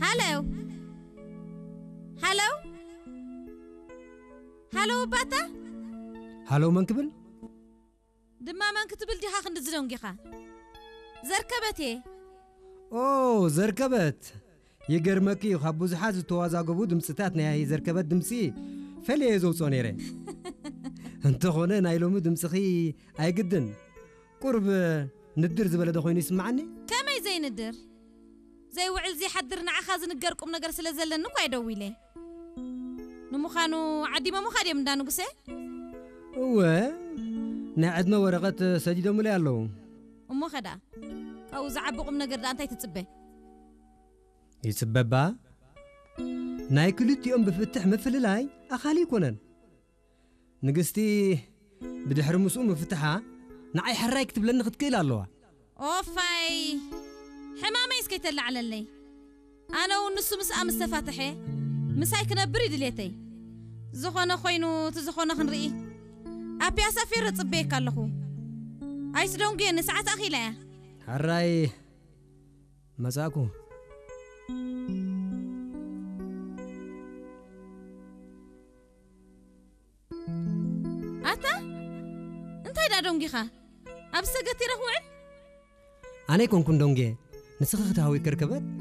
هالو هالو هالو باتا هالو منكبل دما من كتبل دي خاخ ندزلون جيخا زركبتي أوه زركبت يجرمكي وخبو زحاز توازا قبو دمستاتنا هي زركبت دمسي فلي يزو صونيري انت خونا نايلومو دمسخي اي قدن قرب ندر زبل دخوين يسمعني كما زي ندر زي وعل زي حدرنا عخاز نقركم نقر سلازل نكو يدوي لي نمخانو عدي ما مخادي مدانو قسي هو نعدنا ورقة سجدة مليالو أمو خدا أو زعبقم نقر دا أنتي تتصبه يتسببا ناي كلتي أم بفتح مفل لاي أخالي كونن نقستي بدحر مسؤول مفتحها نعي حراي يكتب لنا خد كيل الله أوفاي حمامي يسكيت اللي على اللي أنا ونص مسأة مستفاتحي مساي كنا بريد ليتي زخونا خوينو تزخونا خنرئي أبي أسافر تصبيك اللهو أيس دونجين ساعات أخيلة حراي مساكو أتا أنت هيدا دونجي خا أبسقتي رهوعي أنا يكون كن دونجي نسخة هاوي كركبت